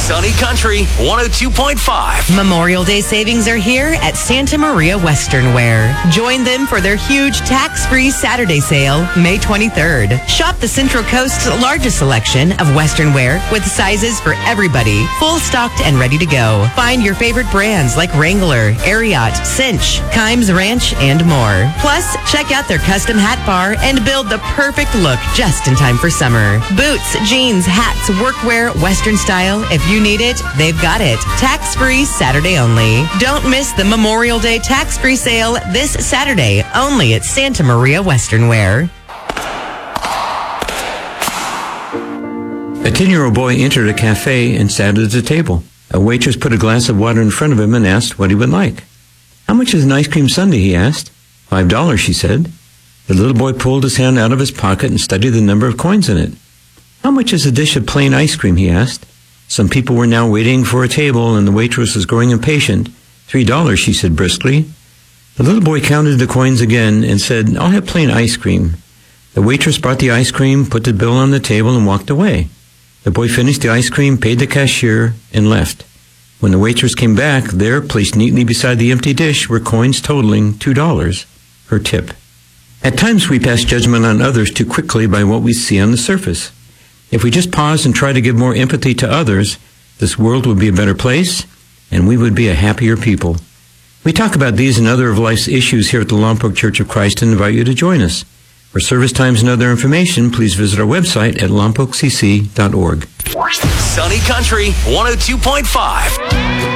Sunny Country 102.5. Memorial Day savings are here at Santa Maria Western Wear. Join them for their huge tax-free Saturday sale, May 23rd. Shop the Central Coast's largest selection of Western wear with sizes for everybody, full stocked and ready to go. Find your favorite brands like Wrangler, Ariat, Cinch, Kimes Ranch, and more. Plus, check out their custom hat bar and build the perfect look just in time for summer. Boots, jeans, hats, workwear, Western style. If you need it, they've got it. Tax-free Saturday only. Don't miss the Memorial Day tax-free sale this Saturday, only at Santa Maria Western Wear. A 10-year-old boy entered a cafe and sat at the table. A waitress put a glass of water in front of him and asked what he would like. "How much is an ice cream sundae?" he asked. $5, she said. The little boy pulled his hand out of his pocket and studied the number of coins in it. "How much is a dish of plain ice cream?" he asked. Some people were now waiting for a table, and the waitress was growing impatient. $3, she said briskly. The little boy counted the coins again and said, "I'll have plain ice cream." The waitress brought the ice cream, put the bill on the table, and walked away. The boy finished the ice cream, paid the cashier, and left. When the waitress came back, there, placed neatly beside the empty dish, were coins totaling $2, her tip. At times we pass judgment on others too quickly by what we see on the surface. If we just pause and try to give more empathy to others, this world would be a better place, and we would be a happier people. We talk about these and other of life's issues here at the Lompoc Church of Christ and invite you to join us. For service times and other information, please visit our website at lompoccc.org. Sunny Country 102.5.